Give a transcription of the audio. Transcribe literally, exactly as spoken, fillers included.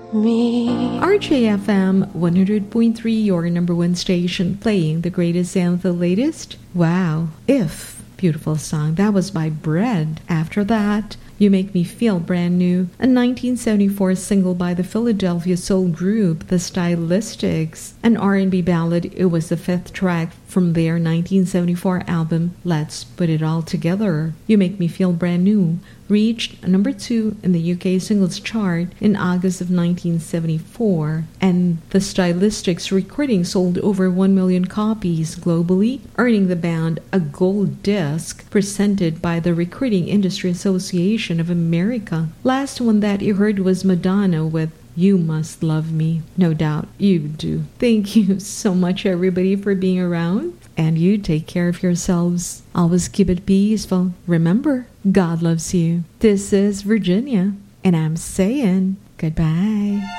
me. R J F M one hundred point three, your number one station, playing the greatest and the latest. Wow. If. Beautiful song. That was by Bread. After that, You Make Me Feel Brand New, a nineteen seventy-four single by the Philadelphia soul group The Stylistics, an R and B ballad. It was the fifth track from their nineteen seventy-four album Let's Put It All Together. You Make Me Feel Brand New reached number two in the U K singles chart in August of nineteen seventy-four, and the Stylistics recording sold over one million copies globally, earning the band a gold disc presented by the Recording Industry Association of America. Last one that you heard was Madonna with You Must Love Me. No doubt you do. Thank you so much, everybody, for being around. And you take care of yourselves. Always keep it peaceful. Remember, God loves you. This is Virginia, and I'm saying goodbye.